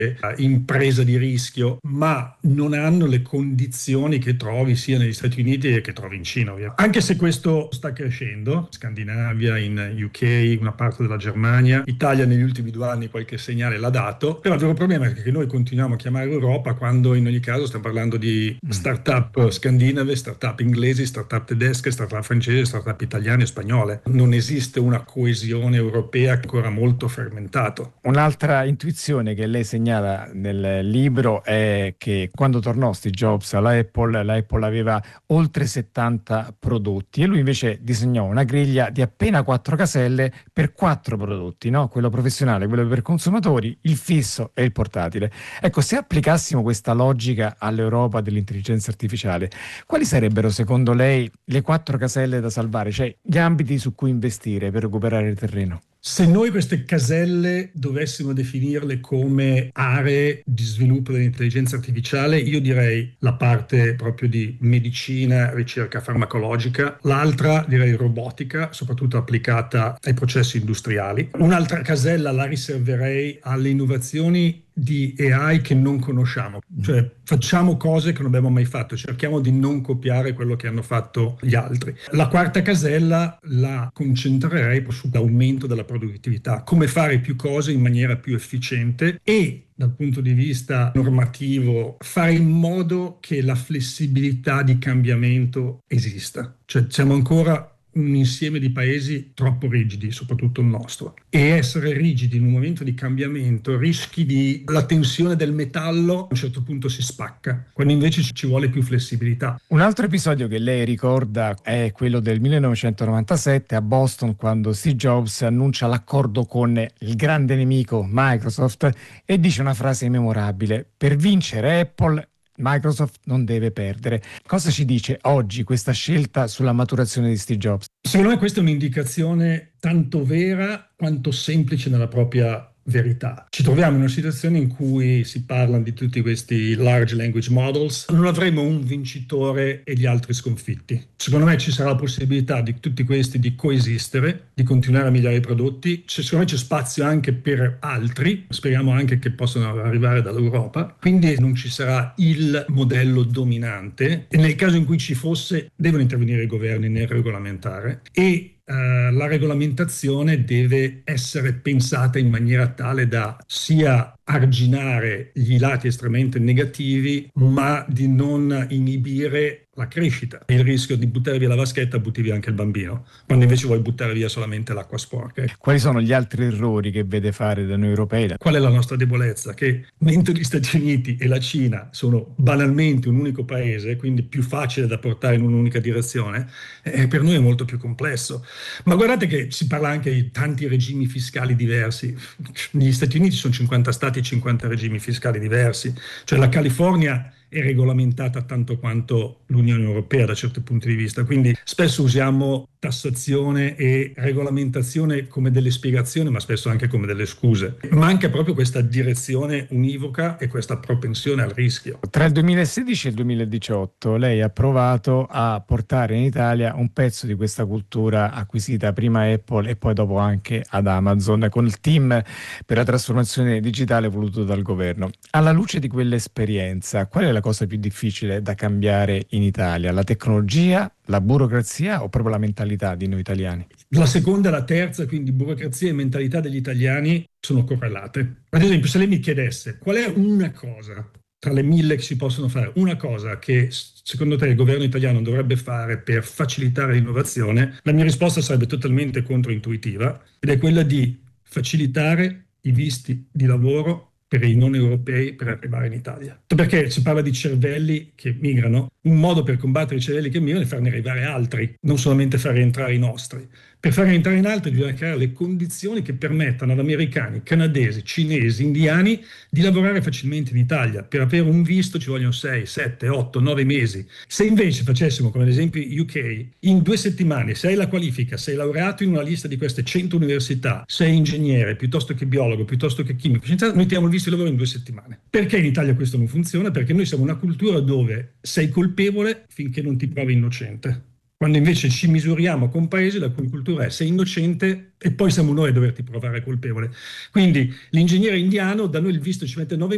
impresa di rischio, ma non hanno le condizioni che trovi sia negli Stati Uniti che trovi in Cina, ovviamente. Anche se questo sta crescendo, Scandinavia, in UK, una parte della Germania, Italia negli ultimi 2 anni qualche segnale l'ha dato, però il vero problema è che noi continuiamo a chiamare Europa quando in ogni caso stiamo parlando di start-up scandinave, start-up inglesi, start-up tedesche, start-up francesi, start-up italiane e spagnole. Non esiste una coesione europea ancora molto fermentato. Un'altra intuizione che lei segnala nel libro è che quando tornò Steve Jobs alla Apple, la Apple aveva oltre 70 prodotti e lui invece disegnò una griglia di appena 4 caselle per 4 prodotti, no? Quello professionale, quello per consumatori, il fisso e il portatile. Ecco, se applicassimo questa logica all'Europa dell'intelligenza artificiale, quali sarebbero secondo lei le 4 caselle da salvare, cioè gli ambiti su cui investire per recuperare il terreno? Se noi queste caselle dovessimo definirle come aree di sviluppo dell'intelligenza artificiale, io direi la parte proprio di medicina, ricerca farmacologica, l'altra direi robotica, soprattutto applicata ai processi industriali. Un'altra casella la riserverei alle innovazioni di AI che non conosciamo, cioè facciamo cose che non abbiamo mai fatto, cerchiamo di non copiare quello che hanno fatto gli altri. La quarta casella la concentrerei sull'aumento della produttività, come fare più cose in maniera più efficiente e dal punto di vista normativo fare in modo che la flessibilità di cambiamento esista. Cioè siamo ancora un insieme di paesi troppo rigidi, soprattutto il nostro. E essere rigidi in un momento di cambiamento rischi di la tensione del metallo a un certo punto si spacca, quando invece ci vuole più flessibilità. Un altro episodio che lei ricorda è quello del 1997 a Boston, quando Steve Jobs annuncia l'accordo con il grande nemico Microsoft e dice una frase memorabile: per vincere Apple Microsoft non deve perdere. Cosa ci dice oggi questa scelta sulla maturazione di Steve Jobs? Secondo me questa è un'indicazione tanto vera quanto semplice nella propria verità. Ci troviamo in una situazione in cui si parla di tutti questi large language models, non avremo un vincitore e gli altri sconfitti. Secondo me ci sarà la possibilità di tutti questi di coesistere, di continuare a migliorare i prodotti. Secondo me c'è spazio anche per altri, speriamo anche che possano arrivare dall'Europa, quindi non ci sarà il modello dominante e nel caso in cui ci fosse devono intervenire i governi nel regolamentare e la regolamentazione deve essere pensata in maniera tale da sia arginare gli lati estremamente negativi, ma di non inibire la crescita. Il rischio di buttare via la vaschetta, butti via anche il bambino, quando invece vuoi buttare via solamente l'acqua sporca. Quali sono gli altri errori che vede fare da noi europei? Qual è la nostra debolezza? Che mentre gli Stati Uniti e la Cina sono banalmente un unico paese, quindi più facile da portare in un'unica direzione, per noi è molto più complesso. Ma guardate che si parla anche di tanti regimi fiscali diversi. Negli Stati Uniti sono 50 stati e 50 regimi fiscali diversi. Cioè la California è regolamentata tanto quanto l'Unione Europea da certi punti di vista, quindi spesso usiamo tassazione e regolamentazione come delle spiegazioni, ma spesso anche come delle scuse. Manca proprio questa direzione univoca e questa propensione al rischio. Tra il 2016 e il 2018 lei ha provato a portare in Italia un pezzo di questa cultura acquisita prima a Apple e poi dopo anche ad Amazon con il team per la trasformazione digitale voluto dal governo. Alla luce di quell'esperienza, qual è la cosa più difficile da cambiare in Italia? La tecnologia, la burocrazia o proprio la mentalità di noi italiani? La seconda e la terza, quindi burocrazia e mentalità degli italiani, sono correlate. Ad esempio, se lei mi chiedesse qual è una cosa tra le 1000 che si possono fare, una cosa che secondo te il governo italiano dovrebbe fare per facilitare l'innovazione, la mia risposta sarebbe totalmente controintuitiva ed è quella di facilitare i visti di lavoro per i non europei per arrivare in Italia. Perché si parla di cervelli che migrano, un modo per combattere i cervelli che migrano è farne arrivare altri, non solamente far rientrare i nostri. Per far rientrare in altri bisogna creare le condizioni che permettano ad americani, canadesi, cinesi, indiani di lavorare facilmente in Italia. Per avere un visto ci vogliono 6, 7, 8, 9 mesi. Se invece facessimo, come ad esempio UK, in 2 settimane, se hai la qualifica, sei laureato in una lista di queste 100 università, sei ingegnere, piuttosto che biologo, piuttosto che chimico, noi diamo il visto di lavoro in 2 settimane. Perché in Italia questo non funziona? Perché noi siamo una cultura dove sei colpevole finché non ti provi innocente. Quando invece ci misuriamo con paesi la cui cultura è sei innocente e poi siamo noi a doverti provare colpevole. Quindi l'ingegnere indiano, da noi il visto ci mette 9